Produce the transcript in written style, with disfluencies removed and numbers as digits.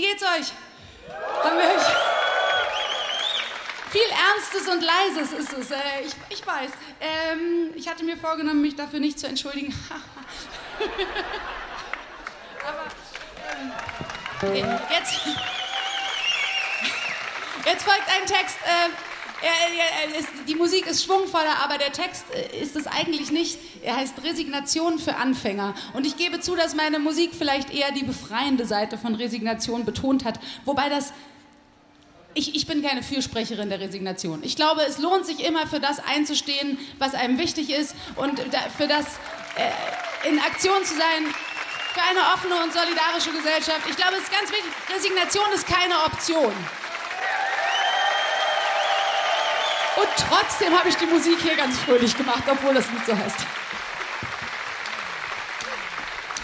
geht's euch? Haben wir euch... Viel Ernstes und Leises ist es, ich weiß. Ich hatte mir vorgenommen, mich dafür nicht zu entschuldigen. Aber jetzt folgt ein Text. Die Musik ist schwungvoller, aber der Text ist es eigentlich nicht. Er heißt Resignation für Anfänger. Und ich gebe zu, dass meine Musik vielleicht eher die befreiende Seite von Resignation betont hat. Wobei das... Ich bin keine Fürsprecherin der Resignation. Ich glaube, es lohnt sich immer, für das einzustehen, was einem wichtig ist und für das in Aktion zu sein, für eine offene und solidarische Gesellschaft. Ich glaube, es ist ganz wichtig, Resignation ist keine Option. Und trotzdem habe ich die Musik hier ganz fröhlich gemacht, obwohl das Lied so heißt.